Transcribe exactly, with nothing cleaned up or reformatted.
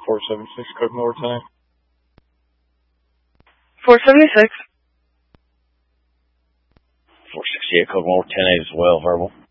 four seventy-six, code more ten. four seventy-six. four sixty-eight, code more ten eight as well, verbal.